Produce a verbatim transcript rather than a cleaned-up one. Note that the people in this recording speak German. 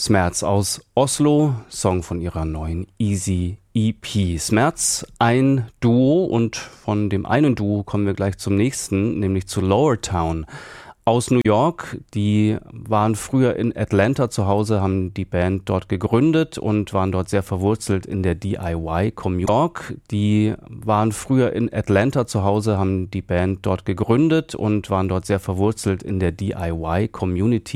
Smerz aus Oslo, Song von ihrer neuen Easy E P. Smerz, ein Duo, und von dem einen Duo kommen wir gleich zum nächsten, nämlich zu Lowertown aus New York. Die waren früher in Atlanta zu Hause, haben die Band dort gegründet und waren dort sehr verwurzelt in der D I Y-Community. Die waren früher in Atlanta zu Hause, haben die Band dort gegründet und waren dort sehr verwurzelt in der D I Y-Community.